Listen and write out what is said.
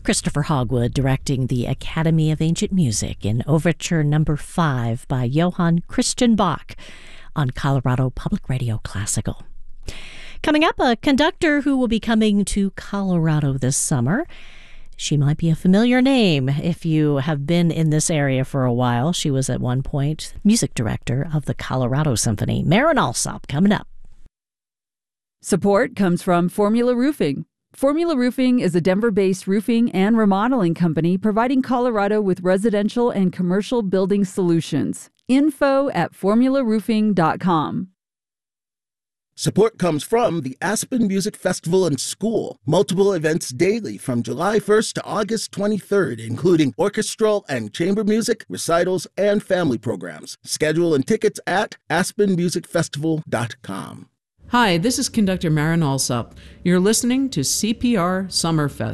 Christopher Hogwood directing the Academy of Ancient Music in Overture Number 5 by Johann Christian Bach on Colorado Public Radio Classical. Coming up, a conductor who will be coming to Colorado this summer. She might be a familiar name if you have been in this area for a while. She was at one point music director of the Colorado Symphony. Maren Alsop coming up. Support comes from Formula Roofing. Formula Roofing is a Denver-based roofing and remodeling company providing Colorado with residential and commercial building solutions. Info at formularoofing.com. Support comes from the Aspen Music Festival and School. Multiple events daily from July 1st to August 23rd, including orchestral and chamber music, recitals, and family programs. Schedule and tickets at aspenmusicfestival.com. Hi, this is conductor Maren Alsop. You're listening to CPR Summerfest.